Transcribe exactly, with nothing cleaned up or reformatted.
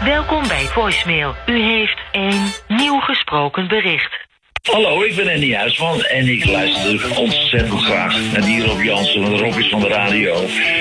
Welkom bij Voicemail. U heeft een nieuw gesproken bericht. Hallo, ik ben Andy Huisman en ik luister ontzettend graag naar die Rob Jansen, want Rob is van de radio.